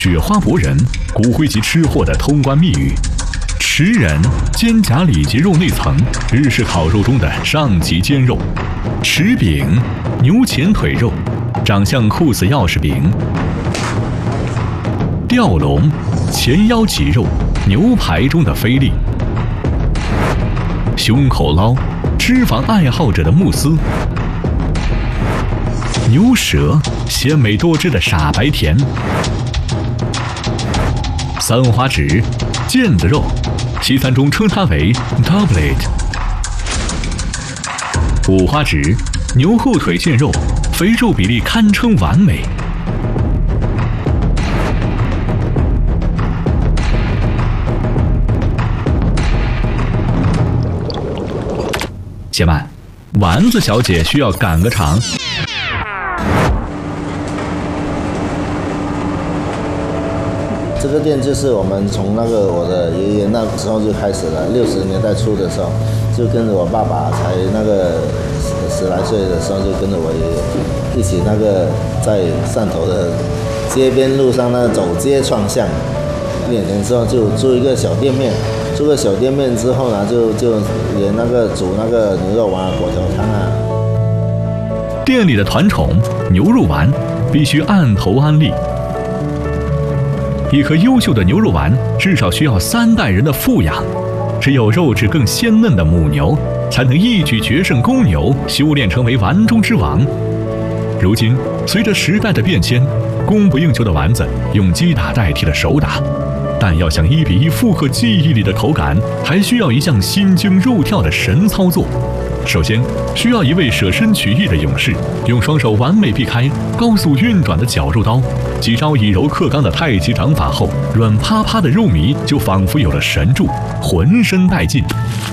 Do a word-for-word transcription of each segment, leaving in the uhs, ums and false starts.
雪花博人，骨灰级吃货的通关密语。池人，肩胛里脊肉内层，日式烤肉中的上级尖肉。池饼，牛前腿肉，长相酷似钥匙饼。吊龙，前腰脊肉，牛排中的菲力。胸口捞，脂肪爱好者的慕斯。牛舌，鲜美多汁的傻白甜。三花趾，腱子肉，西餐中称它为 doublet。五花趾，牛后腿腱肉，肥瘦比例堪称完美。且慢，丸子小姐需要赶个场。 这个店就是我们从那个我的爷爷那时候就开始了，六十年代初的时候，就跟着我爸爸才那个十十来岁的时候，就跟着我爷爷一起那个在汕头的街边路上那走街串巷，两年之后就租一个小店面，租个小店面之后呢，就就连那个煮那个牛肉丸、果条汤啊。 店里的团宠牛肉丸必须按头安利。一颗优秀的牛肉丸至少需要三代人的富养，只有肉质更鲜嫩的母牛，才能一举决胜公牛，修炼成为丸中之王。如今，随着时代的变迁，供不应求的丸子用机打代替了手打，但要想一比一复刻记忆里的口感，还需要一项心惊肉跳的神操作。首先，需要一位舍身取义的勇士，用双手完美避开高速运转的绞肉刀，几招以柔克刚的太极掌法后，软趴趴的肉糜就仿佛有了神助，浑身带劲。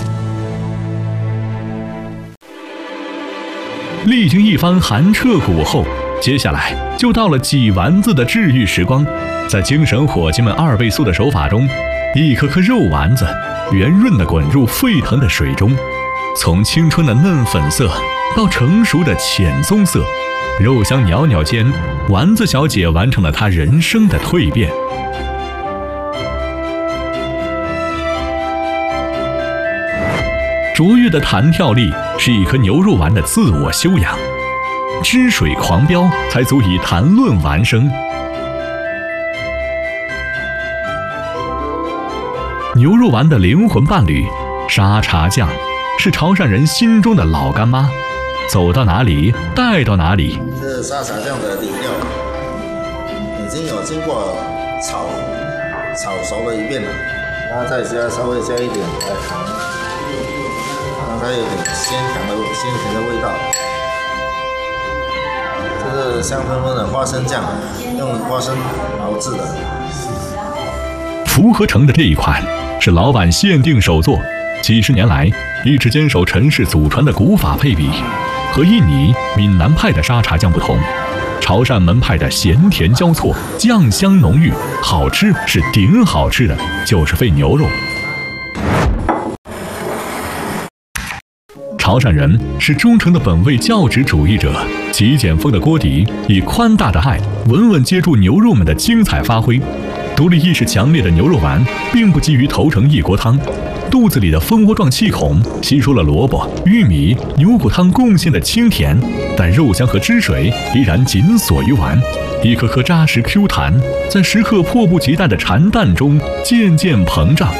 历经一番寒彻骨后，接下来就到了挤丸子的治愈时光。在精神伙计们二倍速的手法中，一颗颗肉丸子圆润地滚入沸腾的水中。从青春的嫩粉色到成熟的浅棕色，肉香袅袅间，丸子小姐完成了她人生的蜕变。卓越的弹跳力是一颗牛肉丸的自我修养，汁水狂飙才足以谈论丸生。牛肉丸的灵魂伴侣沙茶酱，是潮汕人心中的老干妈，走到哪里带到哪里。 这沙茶酱的底料已经有经过炒炒熟了一遍了，然后再加稍微加一点糖，让它有点鲜甜的鲜甜的味道。这是香喷喷的花生酱，用花生熬制的。 福和城的这一款是老板限定手作，几十年来一直坚守陈氏祖传的古法配比。和印尼、闽南派的沙茶酱不同，潮汕门派的咸甜交错，酱香浓郁，好吃是顶好吃的，就是费牛肉。潮汕人是忠诚的本味教旨主义者，极简风的锅底以宽大的爱稳稳接住牛肉们的精彩发挥。独立意识强烈的牛肉丸并不急于投成一锅汤，肚子里的蜂窝状气孔吸收了萝卜、玉米、牛骨汤贡献的清甜，但肉香和汁水依然紧锁于丸，一颗颗扎实 Q 弹，在食客迫不及待的馋蛋中渐渐膨胀。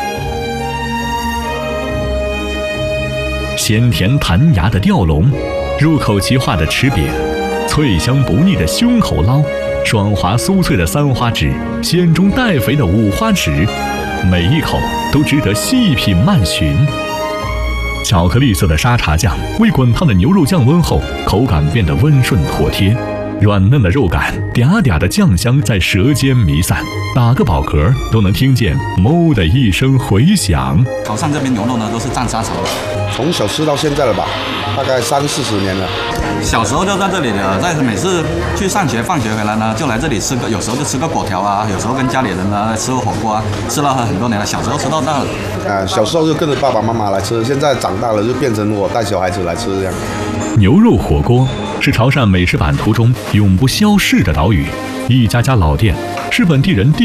鲜甜弹牙的吊龙，入口即化的匙饼，脆香不腻的胸口捞，爽滑酥脆的三花趾，鲜中带肥的五花趾，每一口都值得细品慢寻。巧克力色的沙茶酱为滚烫的牛肉降温后，口感变得温顺妥帖，软嫩的肉感，嗲嗲的酱香在舌尖弥散，打个饱嗝都能听见哞的一声回响。 潮汕这边牛肉呢都是蘸沙茶的， 从小吃到现在了吧，大概三四十年了。 小时候就在这里的，在每次去上学放学回来呢，就来这里吃个，有时候就吃个果条啊，有时候跟家里人呢吃个火锅啊，吃了很多年了。小时候吃到大了。 啊，小时候就跟着爸爸妈妈来吃，现在长大了就变成我带小孩子来吃这样。 牛肉火锅是潮汕美食版图中永不消逝的岛屿，一家家老店是本地人第